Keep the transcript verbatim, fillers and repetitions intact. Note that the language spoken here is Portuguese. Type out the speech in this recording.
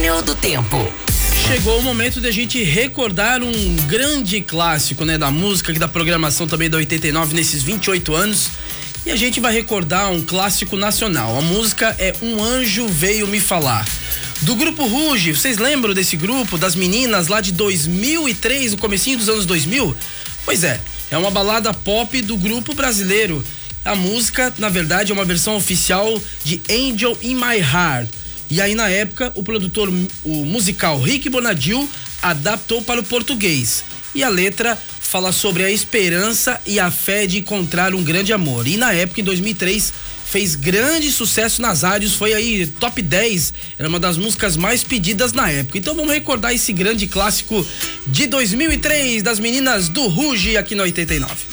Túnel do Tempo. Chegou o momento de a gente recordar um grande clássico, né, da música e da programação também da oitenta e nove nesses vinte e oito anos. E a gente vai recordar um clássico nacional. A música é Um Anjo Veio Me Falar. Do grupo Ruge, vocês lembram desse grupo, das meninas lá de dois mil e três, no comecinho dos anos dois mil? Pois é, é uma balada pop do grupo brasileiro. A música, na verdade, é uma versão oficial de Angel in My Heart. E aí, na época, o produtor, o musical Rick Bonadil, adaptou para o português. E a letra fala sobre a esperança e a fé de encontrar um grande amor. E na época, em dois mil e três, fez grande sucesso nas rádios, foi aí top dez, era uma das músicas mais pedidas na época. Então vamos recordar esse grande clássico de dois mil e três, das meninas do Ruge, aqui na oitenta e nove.